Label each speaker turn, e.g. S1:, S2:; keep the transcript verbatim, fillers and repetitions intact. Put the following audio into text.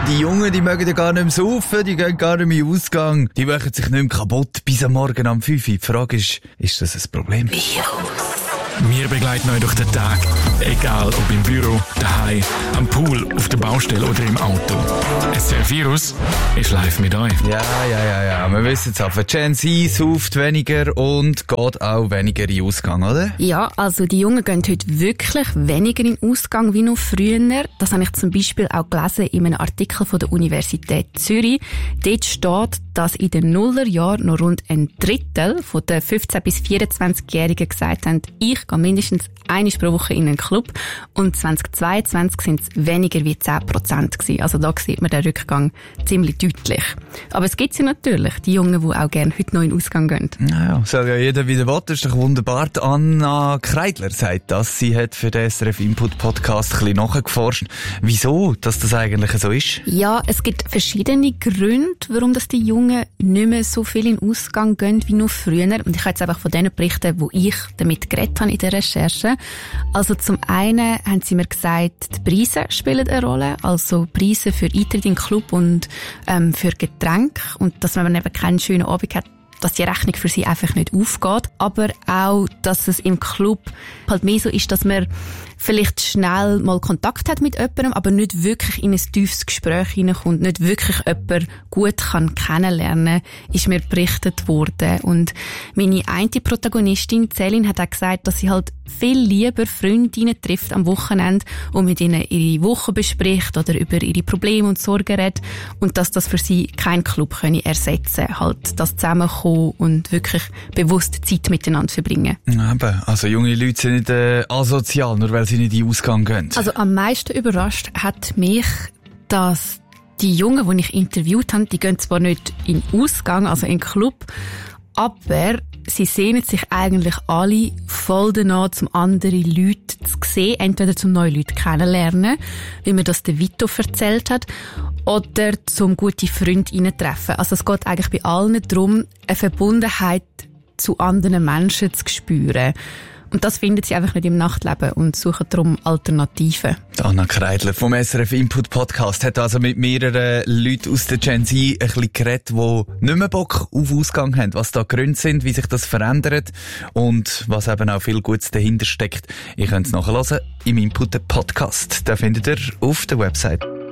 S1: Die Jungen, die mögen ja gar nicht mehr saufen, die gehen gar nicht mehr in den Ausgang. Die machen sich nicht mehr kaputt bis am Morgen um fünf Uhr. Die Frage ist, ist das ein Problem?
S2: Wir begleiten euch durch den Tag, egal ob im Büro, daheim, am Pool, auf der Baustelle oder im Auto. S R F Virus ist live mit euch.
S1: Ja, ja, ja, ja. Wir wissen es auch. Gen Z sauft weniger und geht auch weniger in den Ausgang, oder?
S3: Ja, also die Jungen gehen heute wirklich weniger in den Ausgang wie noch früher. Das habe ich zum Beispiel auch gelesen in einem Artikel von der Universität Zürich. Dort steht, dass in den Nullerjahren noch rund ein Drittel von den fünfzehn- bis vierundzwanzigjährigen gesagt haben, ich gehe mindestens einmal pro Woche in einen Club. Und zweitausendzweiundzwanzig sind es weniger wie zehn Prozent gewesen. Also da sieht man den Rückgang ziemlich deutlich. Aber es gibt sie natürlich, die Jungen, die auch gerne heute noch in den Ausgang gehen.
S1: Naja, soll ja jeder wieder will. Das ist doch wunderbar. Die Anna Kreidler sagt das. Sie hat für den S R F Input Podcast ein bisschen nachgeforscht. Wieso, dass das eigentlich so ist?
S3: Ja, es gibt verschiedene Gründe, warum das die Jungen nicht mehr so viel in den Ausgang gehen wie noch früher. Und ich kann jetzt einfach von denen berichten, wo ich damit geredet habe in der Recherche. Also zum einen haben sie mir gesagt, die Preise spielen eine Rolle. Also Preise für Eintritt in den Club und ähm, für Getränke. Und dass man eben keinen schönen Abend hat, dass die Rechnung für sie einfach nicht aufgeht. Aber auch, dass es im Club halt mehr so ist, dass man vielleicht schnell mal Kontakt hat mit jemandem, aber nicht wirklich in ein tiefes Gespräch hineinkommt, nicht wirklich jemanden gut kann kennenlernen, ist mir berichtet worden. Und meine eine Protagonistin, Celine, hat auch gesagt, dass sie halt viel lieber Freundinnen trifft am Wochenende und mit ihnen ihre Woche bespricht oder über ihre Probleme und Sorgen redet und dass das für sie kein Club könne ersetzen, halt das Zusammenkommen und wirklich bewusst Zeit miteinander verbringen.
S1: Eben, also junge Leute sind nicht äh, asozial, nur weil sie nicht in den Ausgang gehen.
S3: Also am meisten überrascht hat mich, dass die Jungen, die ich interviewt habe, die gehen zwar nicht in den Ausgang, also in den Club, aber sie sehnen sich eigentlich alle voll danach, um andere Leute zu sehen, entweder zum neue Leute kennenlernen, wie mir das der Vito erzählt hat, oder zum gute Freunde treffen. Also es geht eigentlich bei allen darum, eine Verbundenheit zu anderen Menschen zu spüren. Und das finden sie einfach nicht im Nachtleben und suchen darum Alternativen.
S1: Anna Kreidler vom S R F Input Podcast hat also mit mehreren Leuten aus der Gen Z ein bisschen geredet, die nicht mehr Bock auf Ausgang haben, was da Gründe sind, wie sich das verändert und was eben auch viel Gutes dahinter steckt. Ihr könnt es nachhören im Input Podcast. Den findet ihr auf der Website.